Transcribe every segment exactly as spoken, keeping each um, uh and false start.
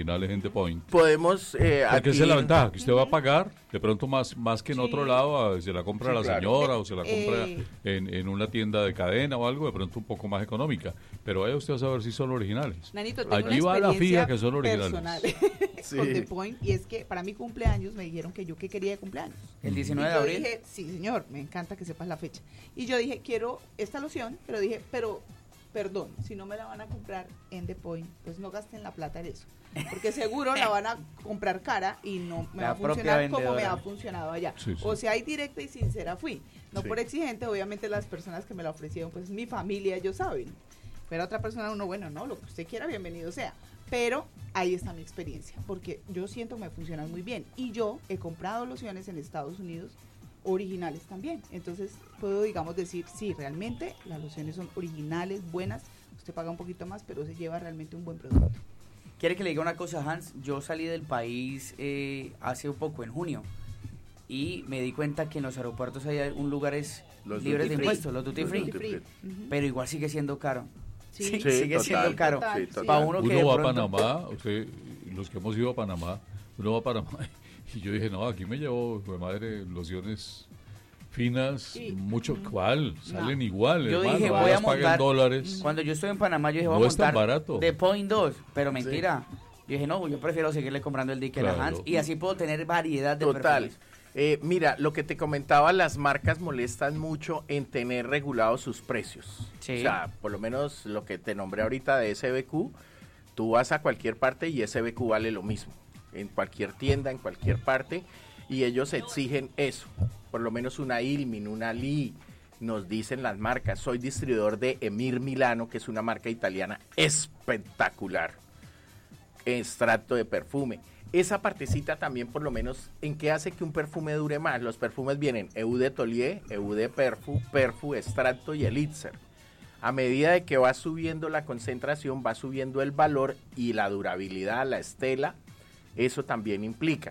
originales en The Point. Podemos... Eh, Porque aquí... esa es la ventaja, que usted va a pagar de pronto más, más que en Sí. otro lado, se la compra Sí, la claro. señora o se la compra Eh. en, en una tienda de cadena o algo, de pronto un poco más económica. Pero vaya usted a saber si son originales. Nanito, tengo Allí una va la experiencia fija que son originales. personal Sí. con The Point, y es que para mi cumpleaños me dijeron que yo qué quería de cumpleaños. El Y diecinueve de yo abril. dije, sí señor, me encanta que sepas la fecha. Y yo dije, quiero esta loción, pero dije, pero perdón, si no me la van a comprar en The Point, pues no gasten la plata en eso. Porque seguro la van a comprar cara y no me La va a propia funcionar como me vendedora. ha funcionado allá. Sí, sí. O sea, ahí directa y sincera fui. No Sí. por exigente, obviamente las personas que me la ofrecieron, pues mi familia, ellos saben. Pero otra persona, uno, bueno, no, lo que usted quiera, bienvenido sea. Pero ahí está mi experiencia, porque yo siento que me funcionan muy bien. Y yo he comprado lociones en Estados Unidos originales también. Entonces puedo, digamos, decir, sí, realmente las lociones son originales, buenas. Usted paga un poquito más, pero se lleva realmente un buen producto. ¿Quiere que le diga una cosa, Hans? Yo salí del país eh, hace un poco, en junio, y me di cuenta que en los aeropuertos hay un lugares Los libres de duty free. impuestos, los duty Los free, duty free. Ujú. pero igual sigue siendo caro. Sí. Sí, Sí, sigue total, siendo caro. total, Sí, sí. total. Pa' uno que de Uno va a pronto- Panamá, usted, los que hemos ido a Panamá, uno va a Panamá y yo dije, no, aquí me llevo, de madre, lociones finas, Sí. mucho, Ujú. ¿cuál? Salen igual, Yo hermano, dije, no voy a las paguen montar- dólares. Cuando yo estuve en Panamá, yo dije, voy No a es tan montar barato. The Point dos, pero mentira. Yo dije, no, yo prefiero seguirle comprando el Dick a Claro. Hans, y así puedo tener variedad de Total. perfumes. Eh, mira, lo que te comentaba, las marcas molestan mucho en tener regulados sus precios. Sí. O sea, por lo menos lo que te nombré ahorita de S B Q, tú vas a cualquier parte y S B Q vale lo mismo. En cualquier tienda, en cualquier parte, y ellos exigen eso. Por lo menos una Ilmin, una Lee, nos dicen las marcas. Soy distribuidor de Emir Milano, que es una marca italiana espectacular. Extracto de perfume. Esa partecita también, por lo menos, ¿en qué hace que un perfume dure más? Los perfumes vienen Eau de Tolier, Eau de Perfu, Perfu, Extracto y Elixir. A medida de que va subiendo la concentración, va subiendo el valor y la durabilidad, la estela, eso también implica.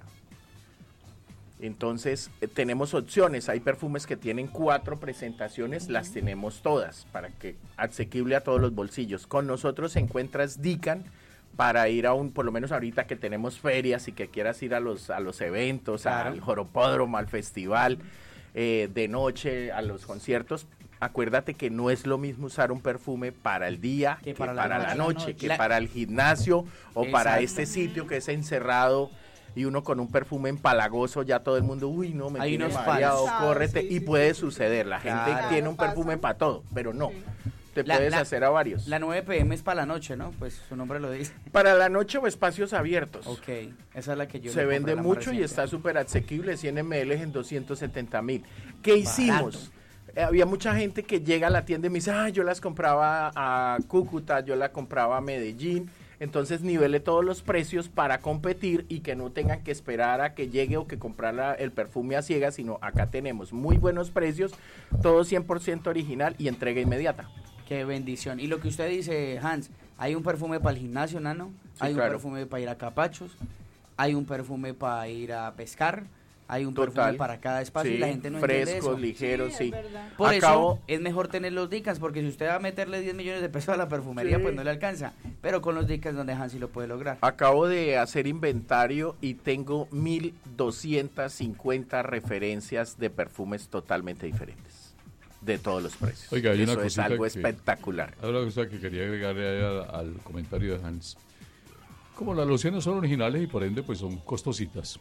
Entonces, eh, tenemos opciones. Hay perfumes que tienen cuatro presentaciones, las tenemos todas, para que asequible a todos los bolsillos. Con nosotros encuentras Dican, para ir a un, por lo menos ahorita que tenemos ferias y que quieras ir a los, a los eventos, Claro. al joropódromo, al festival, eh, de noche, a los conciertos. Acuérdate que no es lo mismo usar un perfume para el día que para, la, noche, que La- para el gimnasio o para Exacto. este sitio que es encerrado y uno con un perfume empalagoso, ya todo el mundo, uy, no, me Hay tiene unos mareado, palos. córrete, Sí, y sí, puede sí. suceder. La gente Claro. tiene un Pasa. perfume para todo, pero no. Sí. Te La- puedes la- hacer a varios. La nueve pe eme es para la noche, ¿no? Pues su nombre lo dice. Para la noche o espacios abiertos. Ok, esa es la que yo Se le vende compré, la más mucho y reciente. está súper asequible, cien mililitros en doscientos setenta mil. ¿Qué hicimos? Eh, había mucha gente que llega a la tienda y me dice, ah, yo las compraba a Cúcuta, yo la compraba a Medellín. Entonces nivele todos los precios para competir y que no tengan que esperar a que llegue o que comprar la- el perfume a ciegas, sino acá tenemos muy buenos precios, todo cien por ciento original y entrega inmediata. Qué bendición. Y lo que usted dice, Hans, hay un perfume para el gimnasio, Nano, Sí, hay claro. un perfume para ir a capachos, hay un perfume para ir a pescar, hay un Total. perfume para cada espacio, y Sí, la gente no entiende frescos, eso. ligeros, Sí, sí. es verdad. Por Acabo- eso es mejor tener los Dicans, porque si usted va a meterle diez millones de pesos a la perfumería, Sí. pues no le alcanza. Pero con los Dicans, donde Hans sí lo puede lograr. Acabo de hacer inventario y tengo mil doscientas cincuenta referencias de perfumes totalmente diferentes, de todos los precios. Oiga, hay una Eso es cosita algo que- espectacular. Hay una cosa que quería agregarle ahí al, al comentario de Hans. Como las lociones son originales y por ende pues son costositas.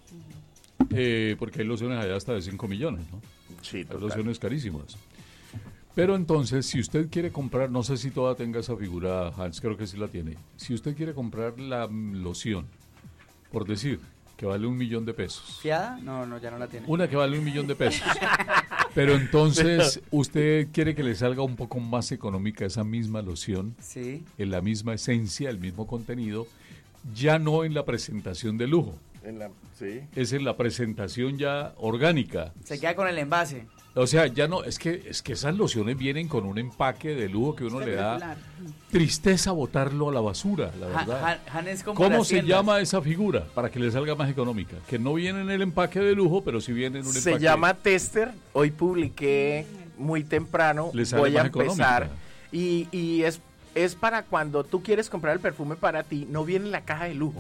Eh, porque hay lociones allá hasta de cinco millones, ¿no? Sí, Hay total. lociones carísimas. Pero entonces, si usted quiere comprar, no sé si todavía tenga esa figura, Hans, creo que sí la tiene. Si usted quiere comprar la mm, loción, por decir, que vale un millón de pesos. ¿Fiada? No, no, ya no la tiene. Una que vale un millón de pesos. Pero entonces, usted quiere que le salga un poco más económica esa misma loción, Sí. en la misma esencia, el mismo contenido, ya no en la presentación de lujo, En la- sí. es en la presentación ya orgánica. Se queda con el envase. O sea, ya no, es que es que esas lociones vienen con un empaque de lujo que uno le da Espectacular. tristeza botarlo a la basura, la Han, verdad. Han- Han es como ¿Cómo las se tiendas. llama esa figura para que le salga más económica? Que no viene en el empaque de lujo, pero sí viene en un Se empaque. llama Tester. Hoy publiqué muy temprano. Le sale Voy a más empezar. económica. Y, y es, es para cuando tú quieres comprar el perfume para ti, no viene en la caja de lujo.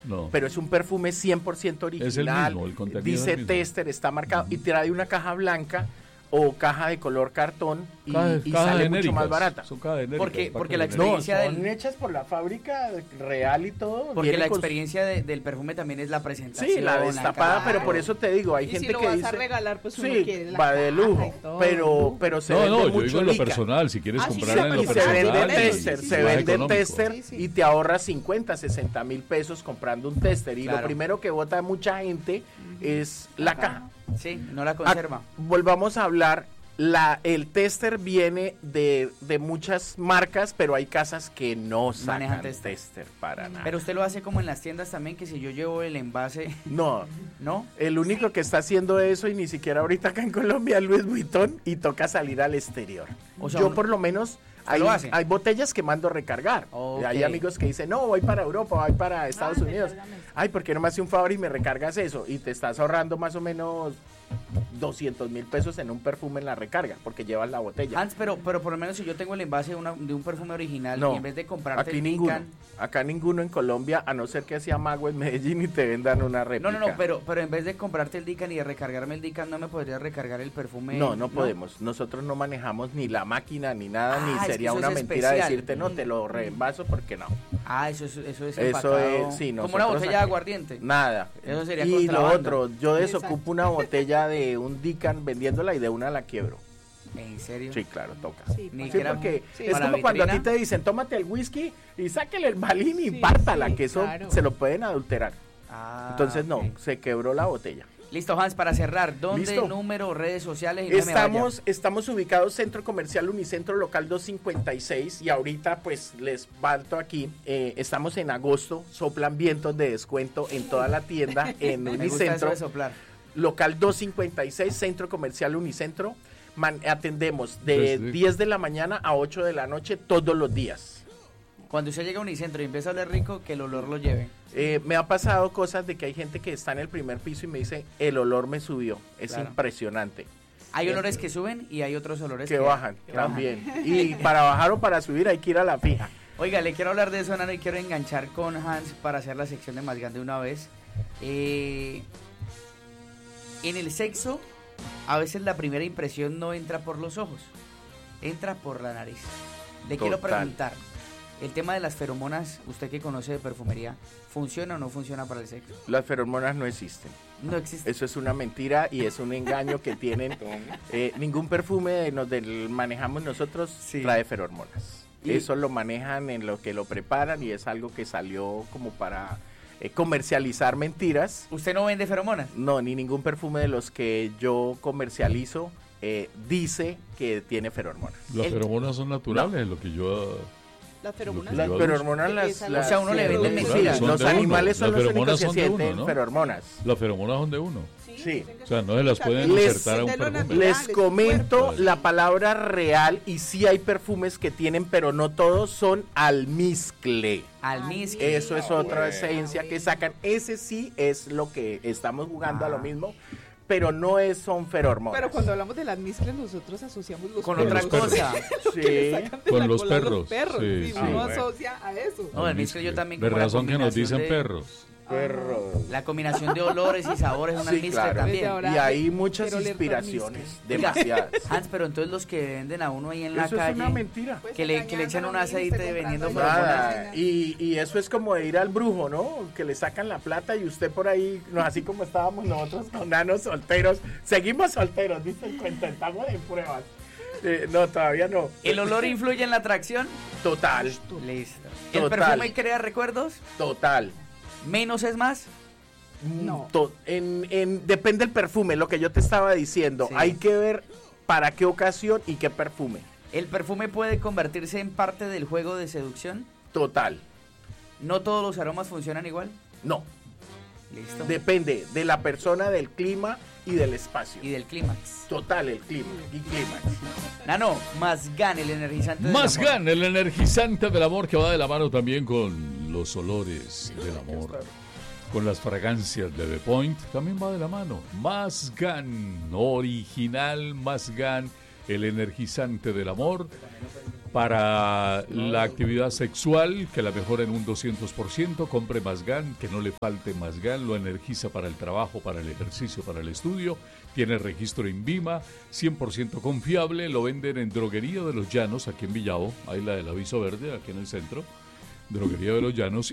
No. pero es un perfume cien por ciento original. Es el mismo, el contenido es dice el mismo. tester, está marcado y trae una caja blanca o caja de color cartón y, Caja- y caja sale genéricas, mucho más barata. Son cajas genéricas, Porque- empaques porque la genéricos. No, experiencia son del- hechas por la fábrica real y todo. Porque viene la con- experiencia de- del perfume también es la presentación. Sí, la destapada, caja. pero por eso te digo, hay Y gente si lo que vas dice... a regalar, pues uno sí, quiere la va de caja lujo, y todo, pero, ¿no? pero se No, vende no, yo mucho digo en lo lica. personal, si quieres Ah, sí, comprarla sí, en lo Y se personal. vende personal, el y- tester, y se más vende el económico. tester Sí, sí. y te ahorras cincuenta, sesenta mil pesos comprando un tester. Y Claro. lo primero que vota mucha gente es la caja. Sí, no la Ah, conserva. volvamos a hablar. La, el tester viene de, de muchas marcas, pero hay casas que no sacan Manejan tester. tester. para nada. Pero usted lo hace como en las tiendas también, que si yo llevo el envase, no, ¿no? el único que está haciendo eso y ni siquiera ahorita acá en Colombia es Louis Vuitton y toca salir al exterior. O sea, Yo un- por lo menos hay, lo hace? hay botellas que mando recargar. Ok. Hay amigos que dicen, no, voy para Europa, voy para Estados Ah, Unidos. recárgame. Ay, ¿por qué no me hace un favor y me recargas eso? Y te estás ahorrando más o menos doscientos mil pesos en un perfume en la recarga, porque llevas la botella. Hans, pero, pero por lo menos si yo tengo el envase de, una- de un perfume original No, y en vez de comprarte aquí el ninguno. Nican- Acá ninguno en Colombia, a no ser que sea Mago en Medellín y te vendan una réplica. No, no, no, pero, pero en vez de comprarte el Dican y de recargarme el Dican, ¿no me podría recargar el perfume? No, no podemos. Nosotros no manejamos ni la máquina ni nada, Ah, ni es que sería eso una es mentira especial. decirte, no, te lo reembaso porque no. Ah, eso es, eso es Eso empacado. es, sí, Como una nosotros botella de aquí- aguardiente. Nada. Eso sería Y lo contrabando. otro, yo Exacto. desocupo una botella de un Dican vendiéndola y de una la quiebro. ¿En serio? Sí, claro, toca. Sí, Ni Sí, que era porque sí, es para como cuando a ti vitrina. te dicen, tómate el whisky y sáquele el balín y Sí, pártala, sí, que eso claro. se lo pueden adulterar. Ah, Entonces, no, ok. se quebró la botella. Listo, Hans, para cerrar, ¿dónde, Listo. número, redes sociales? Y no me vaya. Estamos, estamos ubicados Centro Comercial Unicentro Local doscientos cincuenta y seis y ahorita pues les falto aquí, eh, estamos en agosto, soplan vientos de descuento en toda la tienda en Me gusta eso Unicentro, de soplar. Local doscientos cincuenta y seis, Centro Comercial Unicentro, Man- atendemos de Desde- diez de la mañana a ocho de la noche todos los días. Cuando usted llega a Unicentro y empieza a oler rico, que el olor lo lleve. Eh, me ha pasado cosas de que hay gente que está en el primer piso y me dice, el olor me subió, es Claro. impresionante. Hay Eh, olores que suben y hay otros olores Que bajan que bajan. también. Y para bajar o para subir hay que ir a la fija. Oiga, le quiero hablar de eso, Nano, y quiero enganchar con Hans para hacer la sección de Más Grande una vez. Eh, en el sexo, a veces la primera impresión no entra por los ojos, entra por la nariz. Le quiero Total. preguntar, el tema de las feromonas, usted que conoce de perfumería, ¿funciona o no funciona para el sexo? Las feromonas no existen. No existe. Eso es una mentira y es un engaño que tienen. Eh, ningún perfume de nos del manejamos nosotros Sí. trae feromonas. Y- Eso lo manejan en lo que lo preparan y es algo que salió como para eh, comercializar mentiras. ¿Usted no vende feromonas? No, ni ningún perfume de los que yo comercializo eh, dice que tiene feromonas. Las El- feromonas son naturales, lo que yo... Las feromonas. Las Las Las feromonas las, Esas las- O sea, uno le venden sí, mentiras. Son los de uno. animales son Las los únicos feromonas que son de uno, sienten ¿no? feromonas. Las feromonas son de uno. Sí, Sí. O sea, no se las pueden Les- insertar a un de lo perfume. natural. Les es un comento cuerpo. la palabra real y sí hay perfumes que tienen, pero no todos son almizcle. Almizcle. Eso es otra esencia que sacan. Ese sí es lo que estamos jugando a lo mismo, pero no es, son feromonas. Pero cuando hablamos de las mezclas, nosotros asociamos los Con Con otra los perros. cosa. Sí. sacan de Con la los cola perros, Los perros. sí, Sí, sí. uno Ah, bueno. asocia a eso. No, el mezcla yo también De como la razón que nos combinación dicen de- perros. Perro. La combinación de olores y sabores es una Sí, almizcle claro. también. Desde ahora- Y hay muchas quiero oler tu inspiraciones, almizcle. Oiga, demasiadas. Hans, pero entonces los que venden a uno ahí en la Eso es calle, una mentira. Pues que le- que le echan un engañando a mí, aceite usted vendiendo comprando ahí feromonas. Nada, y, y eso es como de ir al brujo, ¿no? Que le sacan la plata y usted por ahí, no, así como estábamos nosotros con nanos solteros, seguimos solteros, dice el cuento, estamos en pruebas. Eh, no, todavía no. ¿el olor influye en la atracción? Total, Listo. ¿El Total. perfume crea recuerdos? total. ¿Menos es más? No. To- en, en- depende del perfume, lo que yo te estaba diciendo. Sí. Hay que ver para qué ocasión y qué perfume. ¿El perfume puede convertirse en parte del juego de seducción? Total. ¿No todos los aromas funcionan igual? No. Listo. Depende de la persona, del clima y del espacio. Y del clímax. Total, el clima y clímax. Nano, más gane el energizante del Más amor. gan, el energizante del amor que va de la mano también con los olores del amor. Con las fragancias de The Point también va de la mano. Más gan, original, más gan. el energizante del amor, para la actividad sexual, que la mejora en un doscientos por ciento, compre Masgan, que no le falte Masgan, lo energiza para el trabajo, para el ejercicio, para el estudio, tiene registro INVIMA, cien por ciento confiable, lo venden en Droguería de los Llanos, aquí en Villavo, ahí la del aviso verde, aquí en el centro, Droguería de los Llanos,